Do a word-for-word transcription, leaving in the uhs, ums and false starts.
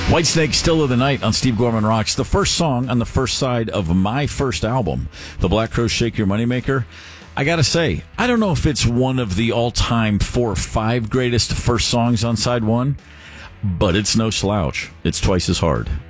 Whitesnake, Still of the Night on Steve Gorman Rocks. The first song on the first side of my first album, The Black Crowes Shake Your Moneymaker. I gotta say, I don't know if it's one of the all-time four or five greatest first songs on side one, but it's no slouch. It's twice as hard.